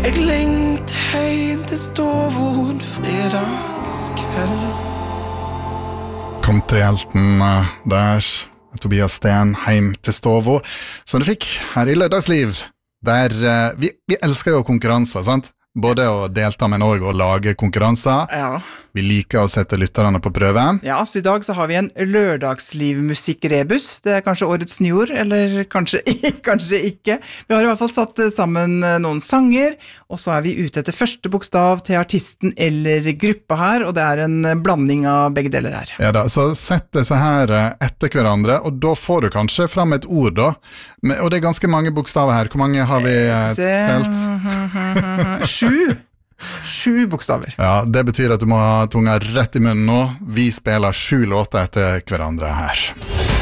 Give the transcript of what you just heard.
Jeg lengt heim til Ståvå en fredagskveld. Countryhelten der, Tobias Sten, heim til Ståvå, som du fikk her i Lørdagsliv, der vi elsker jo konkurranser, sant? Både å delta, men også å lage konkurranser. Ja. Vi liker å sette lytterne på prøve. Ja, så i dag så har vi en Lørdagsliv-musikkrebus. Det er kanskje årets nyord, eller kanskje ikke. Vi har i hvert fall satt sammen noen sanger, og så er vi ute etter første bokstav til artisten eller gruppa her, og det er en blanding av begge deler her. Ja da, så sett disse her etter hverandre, og da får du kanskje fram et ord da. Og det er ganske mange bokstaver her. Hvor mange har vi telt? 7 bokstaver. Ja, det betyr at du må ha tunga rett i munnen nå. Vi spiller 7 låter etter hverandre her.